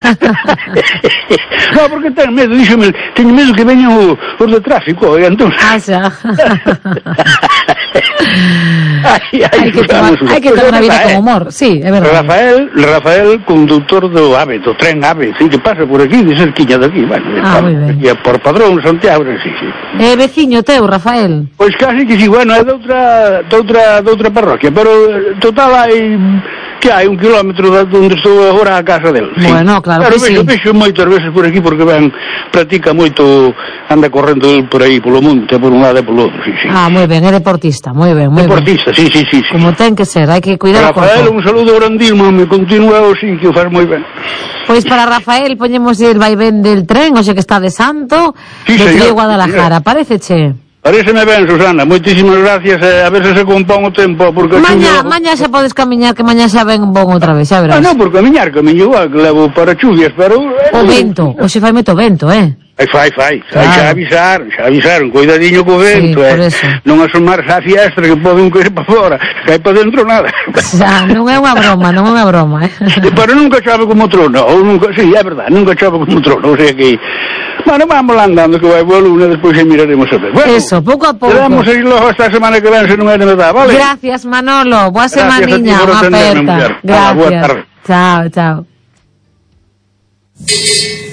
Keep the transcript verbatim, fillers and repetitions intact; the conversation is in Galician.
No, porque ten medo, díxome, teño medo que veñan os, os de tráfico, e entón... Ah, xa. Ai, ai, hai que tomar, hai que tomar a vida con humor, sí, é verdade. Rafael, Rafael, conductor do AVE, do tren AVE, sí, que pasa por aquí, de cerquiña de aquí, bueno, ah, moi ben. E por Padrón, Santiago, sí, sí. É veciño teu, Rafael? Pois casi que sí, bueno, é de outra, de outra, de outra parroquia, pero total hai, que hai un kilómetro de onde estou agora a casa del. Sí. Bueno, claro pero que vexo, sí. Vexo moitas veces por aquí porque ben, practica moito, anda correndo por aí polo monte, por un lado e polo outro, sí, sí. Ah, moi ben, é deportista, moi ben, moi ben. Deportista, sí, sí, sí, sí. Como ten que ser, hai que cuidar o corpo. Rafael, un saludo grandísimo, me continúa o sí, que o faz moi ben. Pois para Rafael poñemos el vaivén del tren, o xe que está de santo, sí, de señor, Trío Guadalajara, paréceche? Paréceme ben, Susana, moitísimas gracias, eh, a ver se se compón o tempo, porque... Maña, yo... maña xa podes camiñar, que maña xa ven bon outra vez, xa verás. Ah, non, por camiñar, camiño igual, que levo para chuvias, pero... O vento, o xe fai moito vento, eh? Ai, fai, fai, claro. Ai, xa avisaron, xa avisaron, cuidadiño co vento, sí, eh, non asomarse á fiestra que pode un caer para fora, que hai para dentro nada. Xa, non é unha broma, non é unha broma, eh? Pero nunca chove como trono, ou nunca, sí, é verdade, nunca chove como trono, o sea que... Bueno, vamos lá andando, que vai boa luna, despois xa miraremos a ver. Bueno, eso, pouco a pouco. Quedamos aí logo esta semana que ven, se non é de verdade, vale? Gracias, Manolo, boa semaniña, unha aperta. Gracias. Chao, chao.